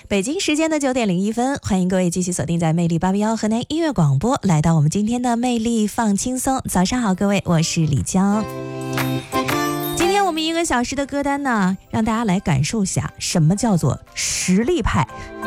北京时间的9点01分，欢迎各位继续锁定在魅力881河南音乐广播，来到我们今天的魅力放轻松。早上好，各位，我是李江。今天我们1个小时的歌单呢，让大家来感受下什么叫做实力派。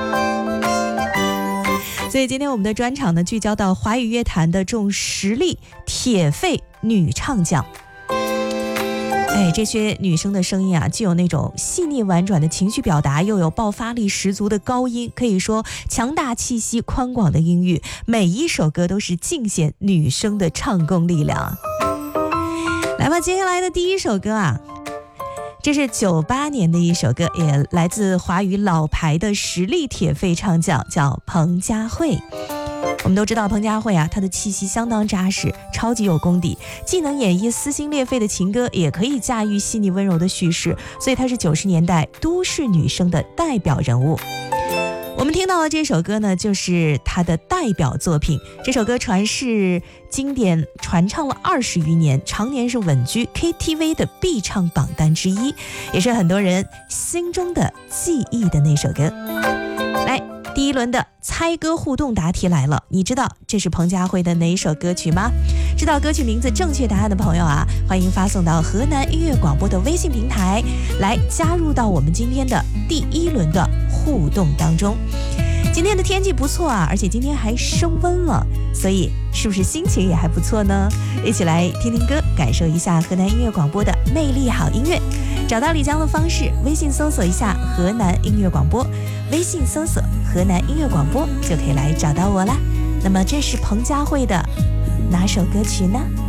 所以今天我们的专场呢，聚焦到华语乐坛的重实力铁肺女唱将。这些女生的声音啊，既有那种细腻婉转的情绪表达，又有爆发力十足的高音，可以说强大气息、宽广的音域，每一首歌都是尽显女生的唱功力量。来吧，接下来的第一首歌啊，这是98年的一首歌，也来自华语老牌的实力铁肺唱将，叫彭佳慧。我们都知道彭佳慧啊，她的气息相当扎实，超级有功底，既能演绎撕心裂肺的情歌，也可以驾驭细腻温柔的叙事，所以她是90年代都市女生的代表人物。我们听到的这首歌呢，就是她的代表作品。这首歌传世经典，传唱了20余年，常年是稳居 KTV 的必唱榜单之一，也是很多人心中的记忆的那首歌。来，第一轮的猜歌互动答题来了，你知道这是彭佳慧的哪一首歌曲吗？知道歌曲名字正确答案的朋友啊，欢迎发送到河南音乐广播的微信平台，来加入到我们今天的第一轮的互动当中。今天的天气不错啊，而且今天还升温了，所以是不是心情也还不错呢？一起来听听歌，感受一下河南音乐广播的魅力好音乐。找到李江的方式，微信搜索一下河南音乐广播，微信搜索河南音乐广播就可以来找到我啦。那么这是彭佳慧的哪首歌曲呢？